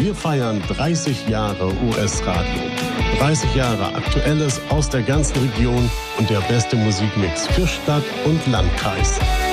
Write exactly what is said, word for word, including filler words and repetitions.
Wir feiern dreißig Jahre U S-Radio. dreißig Jahre Aktuelles aus der ganzen Region und der beste Musikmix für Stadt und Landkreis.